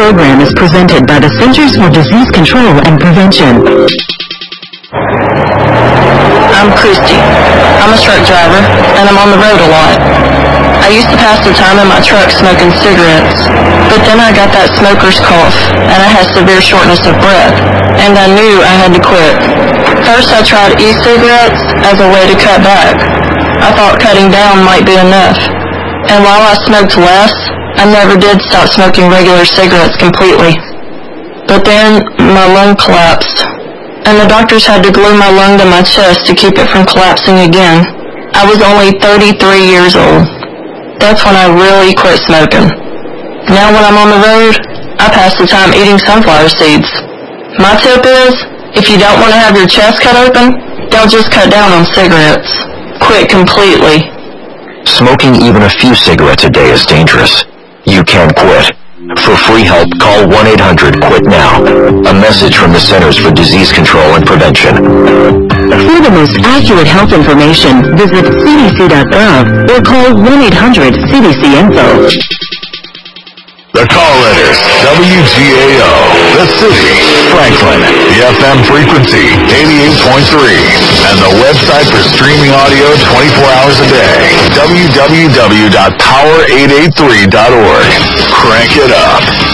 program is presented by the Centers for Disease Control and Prevention. I'm Christy. I'm a truck driver, and I'm on the road a lot. I used to pass the time in my truck smoking cigarettes, but then I got that smoker's cough, and I had severe shortness of breath, and I knew I had to quit. First I tried e-cigarettes as a way to cut back. I thought cutting down might be enough. And while I smoked less, I never did stop smoking regular cigarettes completely. But then my lung collapsed, and the doctors had to glue my lung to my chest to keep it from collapsing again. I was only 33 years old. That's when I really quit smoking. Now when I'm on the road, I pass the time eating sunflower seeds. My tip is, if you don't want to have your chest cut open, don't just cut down on cigarettes. Quit completely. Smoking even a few cigarettes a day is dangerous. You can quit. For free help, call 1-800-QUIT-NOW. A message from the Centers for Disease Control and Prevention. For the most accurate health information, visit cdc.gov or call 1-800-CDC-INFO. The call letters, WGAO, the city, Franklin, the FM frequency, 88.3, and the website for streaming audio 24 hours a day, www.power883.org. Crank it up.